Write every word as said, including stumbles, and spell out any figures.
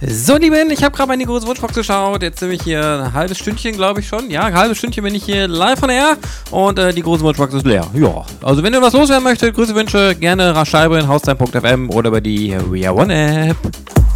So, Lieben, ich habe gerade mal in die große Wunschbox geschaut. Jetzt sind wir hier ein halbes Stündchen, glaube ich schon. Ja, ein halbes Stündchen bin ich hier live von Air und äh, die große Wunschbox ist leer. Ja, also wenn ihr was loswerden möchtet, Grüße, Wünsche, gerne rasch schreiben, haustime punkt f m oder über die We Are One App.